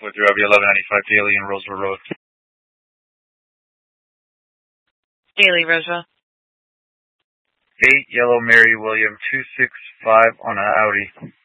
with your Abbey 1195 Daily in Roseville Road. Daily, Roseville. 8 Yellow Mary William 265 on an Audi.